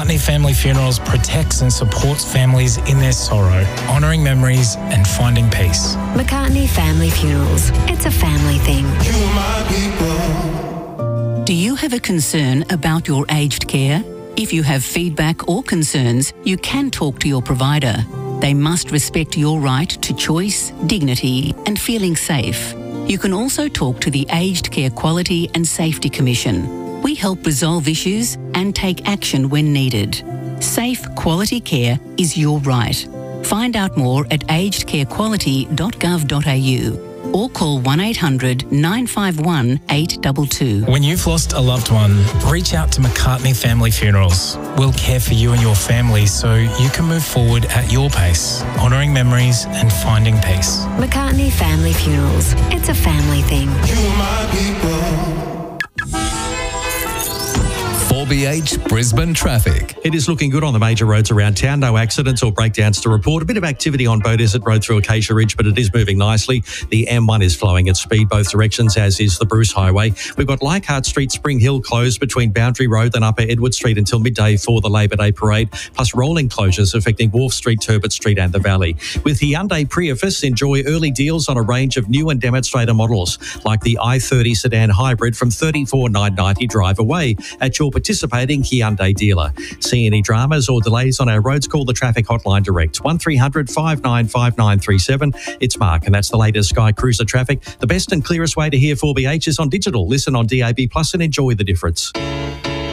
McCartney Family Funerals protects and supports families in their sorrow, honouring memories and finding peace. McCartney Family Funerals. It's a family thing. You my people. Do you have a concern about your aged care? If you have feedback or concerns, you can talk to your provider. They must respect your right to choice, dignity and feeling safe. You can also talk to the Aged Care Quality and Safety Commission. We help resolve issues and take action when needed. Safe, quality care is your right. Find out more at agedcarequality.gov.au or call 1800 951 822. When you've lost a loved one, reach out to McCartney Family Funerals. We'll care for you and your family so you can move forward at your pace, honouring memories and finding peace. McCartney Family Funerals. It's a family thing. You my people. 4BH Brisbane traffic. It is looking good on the major roads around town. No accidents or breakdowns to report. A bit of activity on Beaudesert Road through Acacia Ridge, but it is moving nicely. The M1 is flowing at speed both directions, as is the Bruce Highway. We've got Leichhardt Street, Spring Hill closed between Boundary Road and Upper Edward Street until midday for the Labor Day Parade, plus rolling closures affecting Wharf Street, Turbot Street and the Valley. With Hyundai Prius, enjoy early deals on a range of new and demonstrator models, like the i30 sedan hybrid from $34,990 drive away at your participating Hyundai dealer. See any dramas or delays on our roads, call the traffic hotline direct, 1300 595937. It's Mark, and that's the latest Sky Cruiser traffic. The best and clearest way to hear 4BH is on digital. Listen on DAB Plus and enjoy the difference.